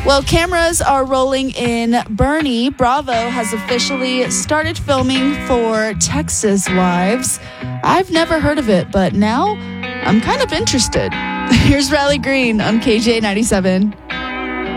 Well, cameras are rolling in Bernie. Bravo has officially started filming for Texas Wives. I've never heard of it, but now I'm kind of interested. Here's Riley Green on KJ 97.